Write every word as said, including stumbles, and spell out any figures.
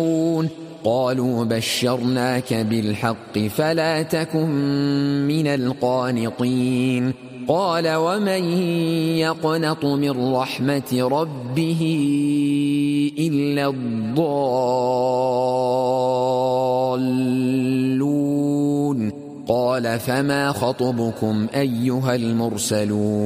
قالوا بشرناك بالحق فلا تكن من القانطين قال ومن يقنط من رحمة ربه إلا الضالون قال فما خطبكم أيها المرسلون